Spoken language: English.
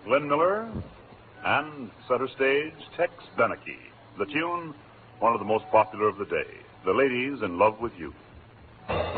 Glenn Miller, and center stage, Tex Beneke. The tune, one of the most popular of the day, The Ladies in Love with You.